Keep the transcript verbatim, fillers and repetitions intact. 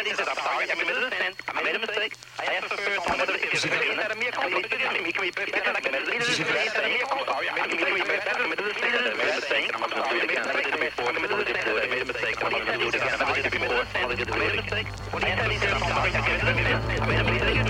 said, he said, I'm sorry, I committed a sin. I made a mistake. I asked for forgiveness. Whether it is that a mere call, he said, can we break that? I committed a sin. He said, a mere call. Sorry, I made a mistake. I committed a sin. I made a mistake. I'm going to do it again. I made a mistake. I committed a sin. I made a mistake. I'm going to do it again. I made a mistake. I made a mistake. What he said, he said, I'm sorry, I committed a sin. I made a mistake.